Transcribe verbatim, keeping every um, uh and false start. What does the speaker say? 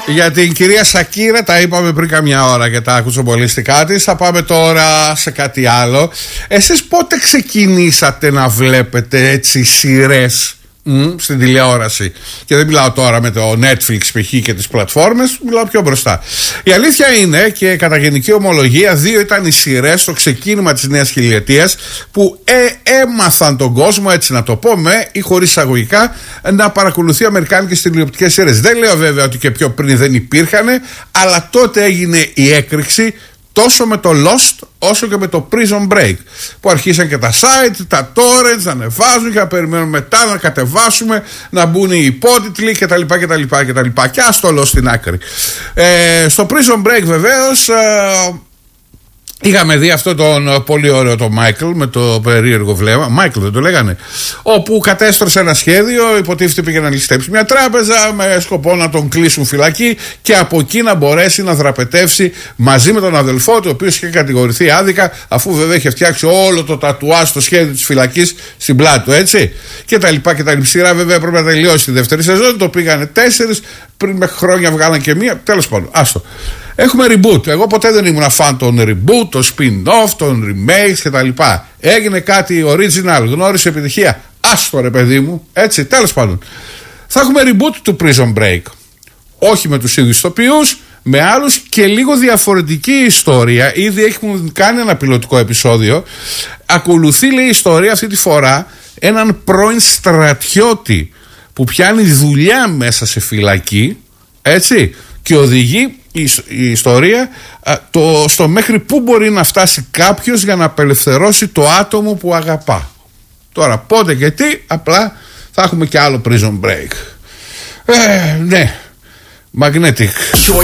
Για την κυρία Σακύρα τα είπαμε πριν καμιά ώρα και τα κουτσομπολιστικά της. Θα πάμε τώρα σε κάτι άλλο. Εσείς πότε ξεκινήσατε να βλέπετε έτσι σειρές Mm, στην τηλεόραση? Και δεν μιλάω τώρα με το Netflix π.χ. και τις πλατφόρμες, μιλάω πιο μπροστά. Η αλήθεια είναι, και κατά γενική ομολογία, δύο ήταν οι σειρές στο ξεκίνημα της νέας χιλιετίας που ε, έμαθαν τον κόσμο, έτσι να το πω, με ή χωρίς εισαγωγικά, να παρακολουθεί αμερικάνικες τηλεοπτικές σειρές. Δεν λέω βέβαια ότι και πιο πριν δεν υπήρχαν, αλλά τότε έγινε η έκρηξη, τόσο με το Lost όσο και με το Prison Break, που αρχίσαν και τα site, τα torrents να ανεβάζουν και να περιμένουμε μετά να κατεβάσουμε, να μπουν οι υπότιτλοι κτλ. κτλ, κτλ. Και ας το Lost στην άκρη. Ε, στο Prison Break βεβαίως ε, είχαμε δει αυτό τον πολύ ωραίο το Μάικλ με το περίεργο βλέμμα. Μάικλ δεν το λέγανε? Όπου κατέστρωσε ένα σχέδιο, υποτίθεται πήγε να ληστέψει μια τράπεζα με σκοπό να τον κλείσουν φυλακή και από εκεί να μπορέσει να δραπετεύσει μαζί με τον αδελφό του, ο οποίος είχε κατηγορηθεί άδικα, αφού βέβαια είχε φτιάξει όλο το τατουάζ στο σχέδιο της φυλακής στην πλάτη του, έτσι. Και τα λοιπά και τα λοιπά. Σειρά βέβαια πρέπει να τελειώσει τη δεύτερη σεζόν, το πήγανε τέσσερις, πριν μέχρι χρόνια βγάλαν και μία. Τέλος πάντων, άστο. Έχουμε reboot. Εγώ ποτέ δεν ήμουν φαν των reboot, των spin-off, των remakes κτλ. Έγινε κάτι original, γνώρισε επιτυχία. Άστο ρε παιδί μου, έτσι, τέλος πάντων. Θα έχουμε reboot του Prison Break. Όχι με τους ίδιους ηθοποιούς, με άλλους και λίγο διαφορετική ιστορία. Ήδη έχουμε κάνει ένα πιλωτικό επεισόδιο. Ακολουθεί, λέει, η ιστορία αυτή τη φορά έναν πρώην στρατιώτη που πιάνει δουλειά μέσα σε φυλακή, έτσι, και οδηγεί η, η ιστορία α, το, στο μέχρι πού μπορεί να φτάσει κάποιος για να απελευθερώσει το άτομο που αγαπά. Τώρα πότε και τι, απλά θα έχουμε και άλλο Prison Break. Ε, ναι, Magnetic.